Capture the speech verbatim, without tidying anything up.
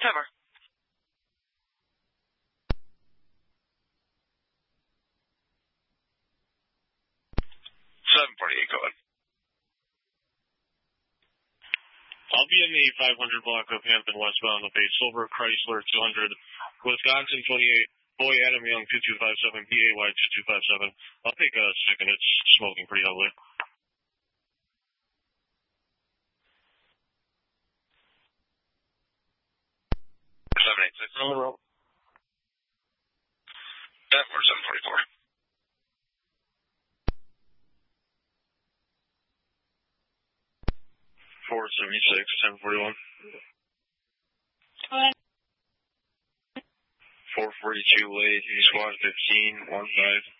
Cover. seven forty-eight, go ahead. I'll be in the five hundred block of Hampton westbound with a Silver Chrysler two hundred, Wisconsin twenty-eight, Boy Adam Young two two five seven, B A Y two two five seven. I'll take a second. It's smoking pretty heavily. seven eight six. On the road. Yeah, for seven forty-four. four seventy-six, ten forty-one. four forty-two late, squad fifteen, one five.